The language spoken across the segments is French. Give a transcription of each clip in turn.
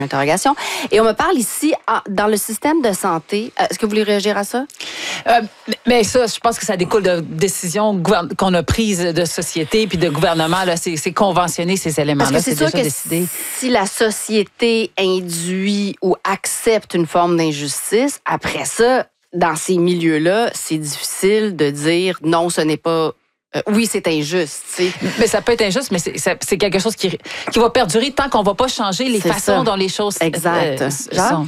Interrogation. Et on me parle ici, dans le système de santé. Est-ce que vous voulez réagir à ça? Mais ça, je pense que ça découle de décisions qu'on a prises de société puis de gouvernement. Là, c'est conventionné, ces éléments-là. Parce que c'est sûr déjà que décidé. Si la société induit ou accepte une forme d'injustice, après ça, dans ces milieux-là, c'est difficile de dire non, ce n'est pas... oui, c'est injuste. T'sais. Mais ça peut être injuste, mais c'est quelque chose qui va perdurer tant qu'on ne va pas changer les façons dont les choses sont.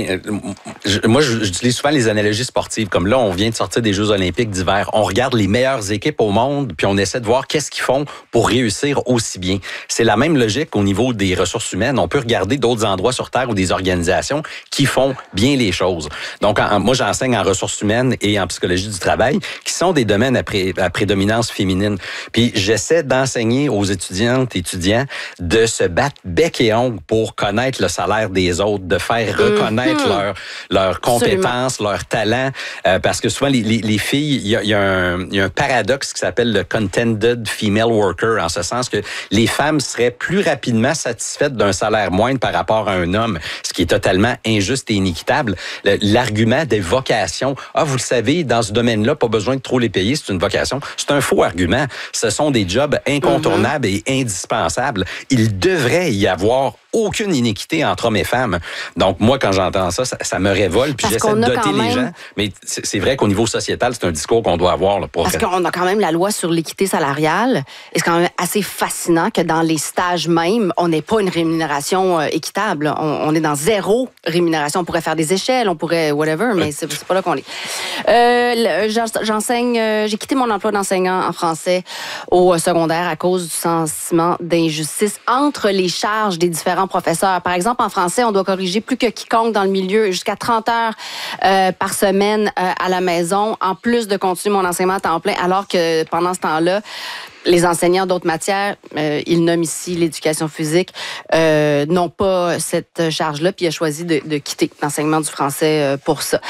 Moi, j'utilise souvent les analogies sportives. Comme là, on vient de sortir des Jeux olympiques d'hiver. On regarde les meilleures équipes au monde, puis on essaie de voir qu'est-ce qu'ils font pour réussir aussi bien. C'est la même logique au niveau des ressources humaines. On peut regarder d'autres endroits sur Terre ou des organisations qui font bien les choses. Donc, moi, j'enseigne en ressources humaines et en psychologie du travail, qui sont des domaines à prédominance féminine. Puis j'essaie d'enseigner aux étudiantes et étudiants de se battre bec et ongle pour connaître le salaire des autres, de faire reconnaître leurs compétences, leurs talents. Parce que souvent, les filles, il y a un paradoxe qui s'appelle le contented female worker, en ce sens que les femmes seraient plus rapidement satisfaites d'un salaire moindre par rapport à un homme, ce qui est totalement injuste et inéquitable. L'argument des vocations, vous le savez, dans ce domaine-là, pas besoin de trop les payer, c'est une vocation. C'est un faux argument. Ce sont des jobs incontournables et indispensables. Il devrait y avoir aucune inéquité entre hommes et femmes. Donc, moi, quand j'entends ça, ça me révolte, puis j'essaie de doter les gens. Mais c'est vrai qu'au niveau sociétal, c'est un discours qu'on doit avoir. Là, parce qu'on a quand même la loi sur l'équité salariale. Et c'est quand même assez fascinant que dans les stages même, on n'ait pas une rémunération équitable. On est dans zéro rémunération. On pourrait faire des échelles, on pourrait whatever, mais c'est pas là qu'on est. J'enseigne, j'ai quitté mon emploi d'enseignant en français au secondaire à cause du sentiment d'injustice entre les charges des différents professeurs. Par exemple, en français, on doit corriger plus que quiconque dans le milieu, jusqu'à 30 heures par semaine à la maison, en plus de continuer mon enseignement à temps plein, alors que pendant ce temps-là, les enseignants d'autres matières, ils nomment ici l'éducation physique, n'ont pas cette charge-là, puis il a choisi de quitter l'enseignement du français pour ça.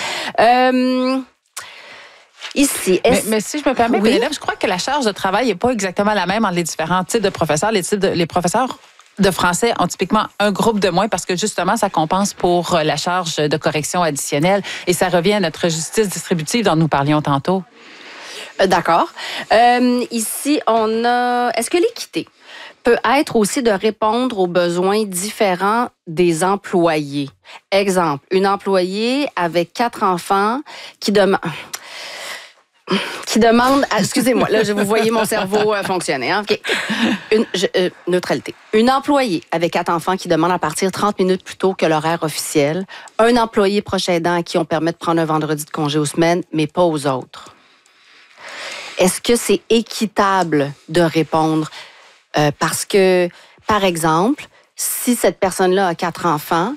Ici, mais si je me permets, oui? Je crois que la charge de travail n'est pas exactement la même entre les différents types de professeurs. Les professeurs de français ont typiquement un groupe de moins parce que justement, ça compense pour la charge de correction additionnelle et ça revient à notre justice distributive dont nous parlions tantôt. D'accord. Ici, on a... Est-ce que l'équité peut être aussi de répondre aux besoins différents des employés? Exemple, une employée avec 4 enfants qui demande... excusez-moi, là, vous voyez mon cerveau fonctionner. Hein? Okay. Neutralité. Une employée avec 4 enfants qui demande à partir 30 minutes plus tôt que l'horaire officiel. Un employé proche aidant à qui on permet de prendre un vendredi de congé aux semaines, mais pas aux autres. Est-ce que c'est équitable de répondre? Parce que, par exemple, si cette personne-là a 4 enfants,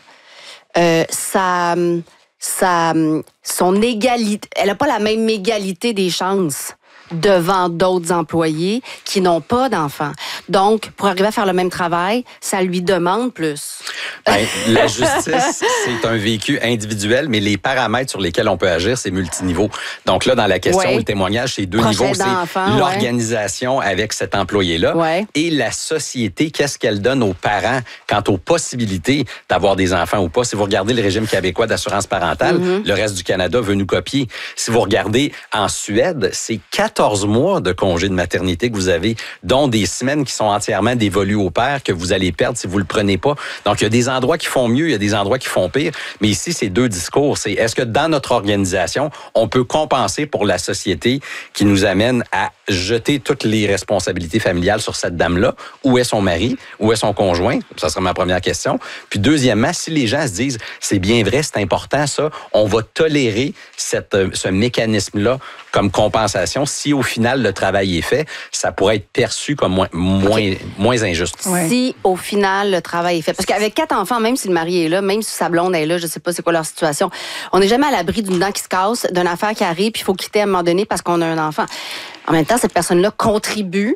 son égalité, elle n'a pas la même égalité des chances devant d'autres employés qui n'ont pas d'enfants. Donc, pour arriver à faire le même travail, ça lui demande plus. La justice, c'est un vécu individuel, mais les paramètres sur lesquels on peut agir, c'est multiniveau. Donc là, dans la question, le témoignage, c'est 2 niveaux. C'est l'organisation avec cet employé-là et la société, qu'est-ce qu'elle donne aux parents quant aux possibilités d'avoir des enfants ou pas. Si vous regardez le régime québécois d'assurance parentale, le reste du Canada veut nous copier. Si vous regardez en Suède, c'est 14 mois de congé de maternité que vous avez, dont des semaines qui sont entièrement dévolues au père, que vous allez perdre si vous le prenez pas. Donc, il y a des endroits qui font mieux, il y a des endroits qui font pire. Mais ici, c'est 2 discours. C'est est-ce que dans notre organisation, on peut compenser pour la société qui nous amène à jeter toutes les responsabilités familiales sur cette dame-là? Où est son mari? Où est son conjoint? Ça serait ma première question. Puis deuxièmement, si les gens se disent, c'est bien vrai, c'est important ça, on va tolérer ce mécanisme-là comme compensation. Si au final le travail est fait, ça pourrait être perçu comme moins injuste. Si au final le travail est fait. Parce qu'avec 4 enfants, même si le mari est là, même si sa blonde est là, je sais pas c'est quoi leur situation, on n'est jamais à l'abri d'une dent qui se casse, d'une affaire qui arrive, puis il faut quitter à un moment donné parce qu'on a un enfant. En même temps, cette personne-là contribue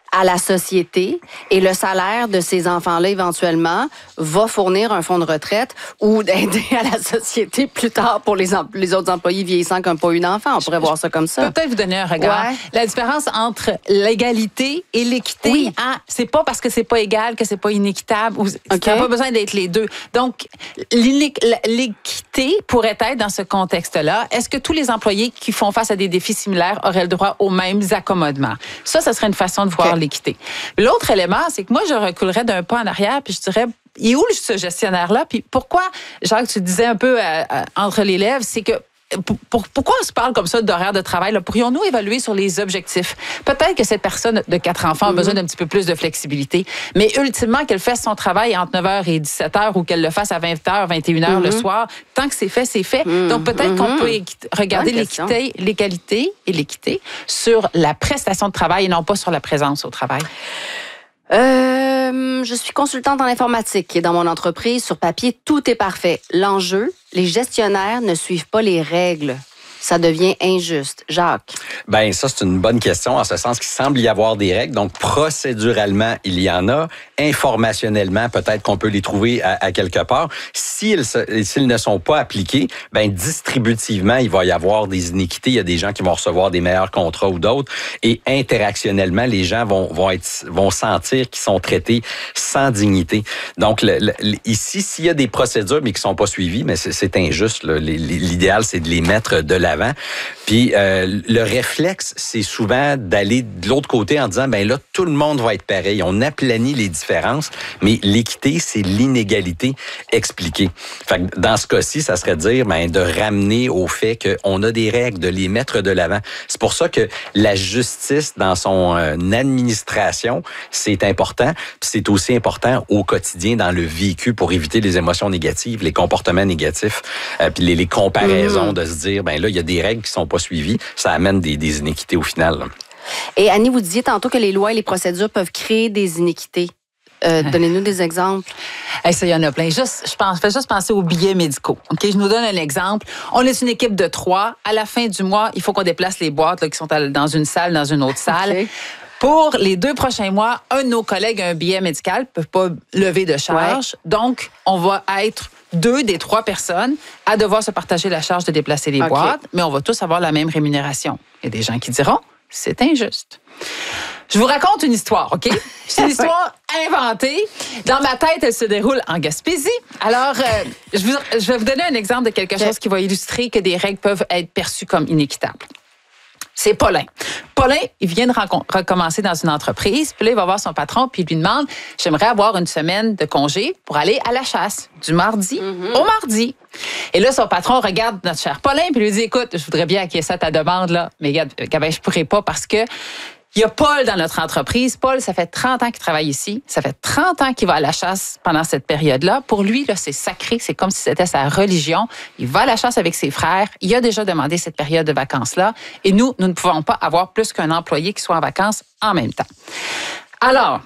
à la société et le salaire de ces enfants-là, éventuellement, va fournir un fonds de retraite ou d'aider à la société plus tard pour les autres employés vieillissants qui n'ont pas eu d'enfants. On pourrait voir ça comme ça. Peut-être vous donner un regard. Ouais. La différence entre l'égalité et l'équité, Oui. c'est pas parce que c'est pas égal que c'est pas inéquitable. Ou, ça n'a pas besoin d'être les deux. Donc, l'équité pourrait être dans ce contexte-là. Est-ce que tous les employés qui font face à des défis similaires auraient le droit aux mêmes accommodements? Ça serait une façon de voir l'équité. L'autre élément, c'est que moi, je reculerais d'un pas en arrière, puis je dirais, il est où ce gestionnaire-là? Puis pourquoi, Jacques, tu disais un peu entre les lèvres, c'est que pourquoi on se parle comme ça d'horaire de travail? Là? Pourrions-nous évaluer sur les objectifs? Peut-être que cette personne de 4 enfants a besoin d'un petit peu plus de flexibilité, mais ultimement, qu'elle fasse son travail entre 9h et 17h ou qu'elle le fasse à 20h, 21h le soir, tant que c'est fait, c'est fait. Donc, peut-être qu'on peut regarder l'égalité et l'équité sur la prestation de travail et non pas sur la présence au travail. Je suis consultante en informatique et dans mon entreprise, sur papier, tout est parfait. L'enjeu, les gestionnaires ne suivent pas les règles. Ça devient injuste. Jacques? Ben ça, c'est une bonne question, en ce sens qu'il semble y avoir des règles. Donc, procéduralement, il y en a. Informationnellement, peut-être qu'on peut les trouver à quelque part. S'ils ne sont pas appliqués, ben distributivement, il va y avoir des iniquités. Il y a des gens qui vont recevoir des meilleurs contrats ou d'autres. Et interactionnellement, les gens vont sentir qu'ils sont traités sans dignité. Donc, ici, s'il y a des procédures, mais qui sont pas suivies, mais c'est injuste. Là. L'idéal, c'est de les mettre de l'avant. Puis le réflexe, c'est souvent d'aller de l'autre côté en disant, ben là, tout le monde va être pareil. On aplanit les différences, mais l'équité, c'est l'inégalité expliquée. Fait que dans ce cas-ci, ça serait de dire, ben, de ramener au fait qu'on a des règles, de les mettre de l'avant. C'est pour ça que la justice, dans son administration, c'est important. Puis c'est aussi important au quotidien, dans le vécu, pour éviter les émotions négatives, les comportements négatifs, puis les comparaisons, de se dire, ben là, il y a des règles qui sont pas suivies. Ça amène des inéquités au final. Là. Et Annie, vous disiez tantôt que les lois et les procédures peuvent créer des inéquités. Donnez-nous des exemples. Ça, il y en a plein. Fais juste penser aux billets médicaux. Ok, je nous donne un exemple. On est une équipe de 3. À la fin du mois, il faut qu'on déplace les boîtes là, qui sont dans une salle, dans une autre salle. Okay. Pour les 2 prochains mois, un de nos collègues a un billet médical, ne peut pas lever de charge. Ouais. Donc, on va être 2 des 3 personnes à devoir se partager la charge de déplacer les boîtes, mais on va tous avoir la même rémunération. Il y a des gens qui diront, c'est injuste. Je vous raconte une histoire, OK? C'est une histoire inventée. Dans ma tête, elle se déroule en Gaspésie. Alors, je vais vous donner un exemple de quelque chose qui va illustrer que des règles peuvent être perçues comme inéquitables. C'est Paulin. Paulin, il vient de recommencer dans une entreprise, puis là, il va voir son patron, puis il lui demande, j'aimerais avoir une semaine de congé pour aller à la chasse, du mardi au mardi. Et là, son patron regarde notre cher Paulin, puis lui dit, écoute, je voudrais bien acquiescer à ta demande, là, mais Gabin, je pourrais pas parce que il y a Paul dans notre entreprise. Paul, ça fait 30 ans qu'il travaille ici. Ça fait 30 ans qu'il va à la chasse pendant cette période-là. Pour lui, là, c'est sacré. C'est comme si c'était sa religion. Il va à la chasse avec ses frères. Il a déjà demandé cette période de vacances-là. Et nous ne pouvons pas avoir plus qu'un employé qui soit en vacances en même temps. Alors,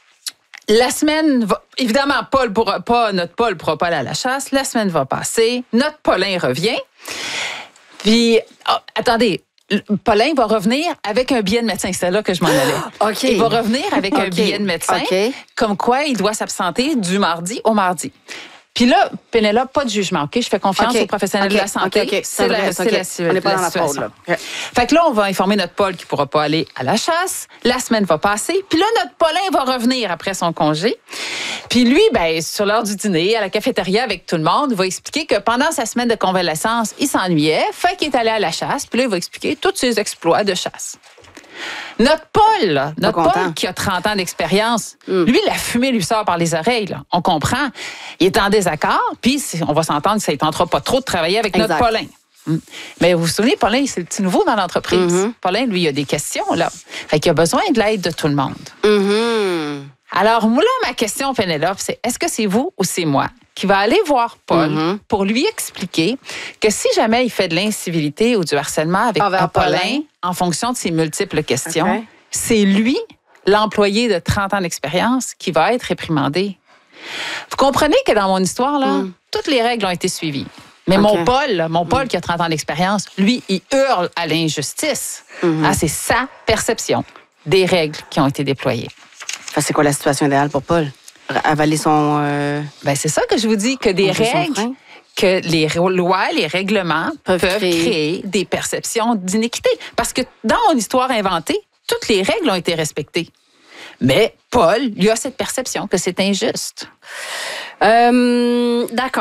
la semaine va... Évidemment, notre Paul pourra pas aller à la chasse. La semaine va passer. Notre Paulin revient. Puis, attendez... Paulin va revenir avec un billet de médecin. C'est là que je m'en allais. Okay. Il va revenir avec un billet de médecin, comme quoi il doit s'absenter du mardi au mardi. Puis là, Pénélope, pas de jugement, OK? Je fais confiance aux professionnels de la santé. C'est on n'est pas dans la pause, là. Fait que là, on va informer notre Paul qui ne pourra pas aller à la chasse. La semaine va passer. Puis là, notre Paulin va revenir après son congé. Puis lui, ben, sur l'heure du dîner, à la cafétéria avec tout le monde, il va expliquer que pendant sa semaine de convalescence, il s'ennuyait. Fait qu'il est allé à la chasse. Puis là, il va expliquer tous ses exploits de chasse. Notre Paul qui a 30 ans d'expérience, lui, la fumée lui sort par les oreilles. Là. On comprend. Il est en désaccord, puis on va s'entendre que ça ne tentera pas trop de travailler avec notre Paulin. Mais vous vous souvenez, Paulin, c'est le petit nouveau dans l'entreprise. Paulin, lui, il a des questions, là. Fait qu'il a besoin de l'aide de tout le monde. Alors, moi, là, ma question, Pénélope, c'est est-ce que c'est vous ou c'est moi qui va aller voir Paul pour lui expliquer que si jamais il fait de l'incivilité ou du harcèlement avec Paulin, en fonction de ses multiples questions, c'est lui, l'employé de 30 ans d'expérience, qui va être réprimandé. Vous comprenez que dans mon histoire, là, toutes les règles ont été suivies. Mais mon Paul qui a 30 ans d'expérience, lui, il hurle à l'injustice. C'est sa perception. des règles qui ont été déployées. Enfin, c'est quoi la situation idéale pour Paul? Avaler son... Ben, c'est ça que je vous dis, que des règles, que les lois, les règlements peuvent créer des perceptions d'inéquité. Parce que dans mon histoire inventée, toutes les règles ont été respectées. Mais Paul, lui a cette perception que c'est injuste. D'accord.